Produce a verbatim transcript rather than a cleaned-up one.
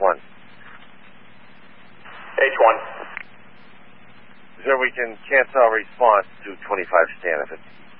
one. H one. Sir, we can cancel our response to twenty-five Staniford.